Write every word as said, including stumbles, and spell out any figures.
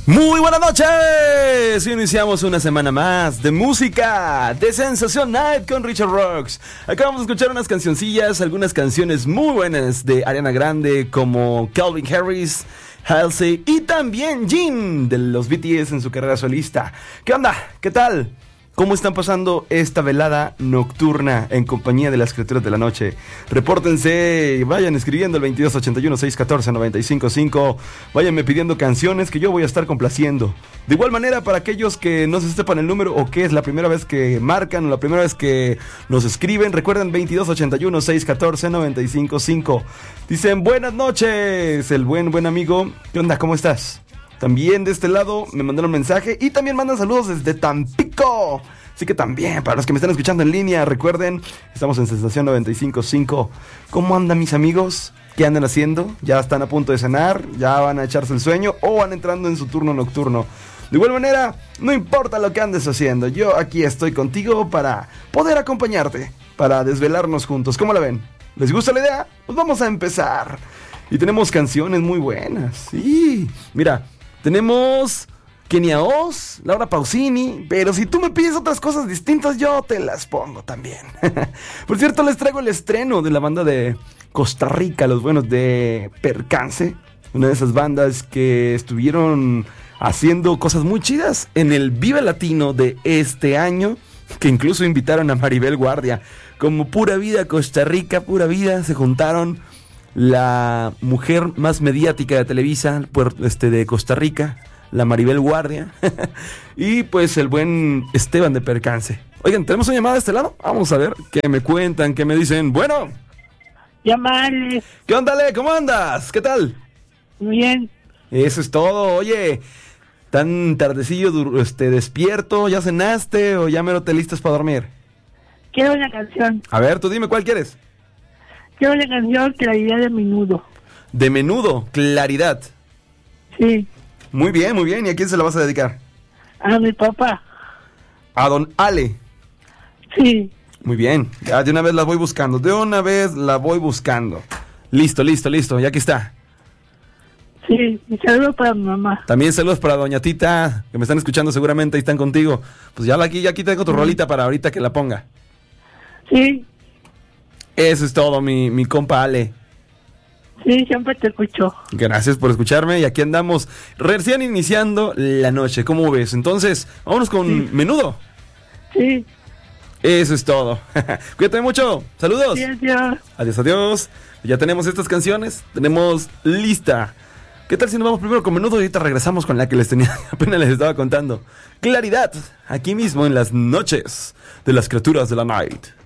Muy buenas noches, iniciamos una semana más de música, de Sensación Night con Richard Rocks. Acabamos de escuchar unas cancioncillas, algunas canciones muy buenas de Ariana Grande, como Calvin Harris, Halsey y también Jin de los B T S en su carrera solista. ¿Qué onda? ¿Qué tal? ¿Cómo están pasando esta velada nocturna en compañía de las criaturas de la noche? Repórtense y vayan escribiendo el veintidós ochenta y uno, seiscientos catorce, noventa y cinco cinco. Váyanme pidiendo canciones que yo voy a estar complaciendo. De igual manera, para aquellos que no se sepan el número o que es la primera vez que marcan o la primera vez que nos escriben, recuerden veintidós ochenta y uno, seiscientos catorce, noventa y cinco cinco. Dicen buenas noches, el buen buen amigo. ¿Qué onda? ¿Cómo estás? También de este lado me mandaron mensaje y también mandan saludos desde Tampico. Así que también, para los que me están escuchando en línea, recuerden, estamos en Sensación noventa y cinco cinco. ¿Cómo andan mis amigos? ¿Qué andan haciendo? ¿Ya están a punto de cenar? ¿Ya van a echarse el sueño? ¿O van entrando en su turno nocturno? De igual manera, no importa lo que andes haciendo, yo aquí estoy contigo para poder acompañarte, para desvelarnos juntos. ¿Cómo la ven? ¿Les gusta la idea? Pues vamos a empezar. Y tenemos canciones muy buenas. Sí, mira, tenemos Kenia Oz, Laura Pausini, pero si tú me pides otras cosas distintas, yo te las pongo también. Por cierto, les traigo el estreno de la banda de Costa Rica, los buenos de Percance, una de esas bandas que estuvieron haciendo cosas muy chidas en el Vive Latino de este año, que incluso invitaron a Maribel Guardia. Como Pura Vida Costa Rica, Pura Vida, se juntaron la mujer más mediática de Televisa, este, de Costa Rica, la Maribel Guardia, y pues el buen Esteban de Percance. Oigan, ¿tenemos una llamada de este lado? Vamos a ver qué me cuentan, qué me dicen. Bueno. Llamales. ¿Qué onda, Ale? ¿Cómo andas? ¿Qué tal? Muy bien. Eso es todo. Oye, tan tardecillo, este, despierto, ¿ya cenaste o ya mero te listas para dormir? Quiero una canción. A ver, tú dime, ¿cuál quieres? Quiero una canción, Claridad de Menudo. De Menudo, Claridad. Sí. Muy bien, muy bien. ¿Y a quién se la vas a dedicar? A mi papá. A don Ale. Sí. Muy bien. Ya de una vez la voy buscando. De una vez la voy buscando. Listo, listo, listo. Ya aquí está. Sí. Y saludos para mi mamá. También saludos para doña Tita, que me están escuchando seguramente y están contigo. Pues ya aquí, ya aquí tengo tu Sí. rolita para ahorita que la ponga. Sí. Eso es todo, mi, mi compa Ale. Sí, siempre te escucho. Gracias por escucharme y aquí andamos recién iniciando la noche. ¿Cómo ves? Entonces, vámonos con Sí. Menudo. Sí. Eso es todo. Cuídate mucho. Saludos. Sí, adiós. Adiós, adiós. Ya tenemos estas canciones. Tenemos lista. ¿Qué tal si nos vamos primero con Menudo y ahorita regresamos con la que les tenía, apenas les estaba contando? Claridad, aquí mismo en las noches de las criaturas de la night.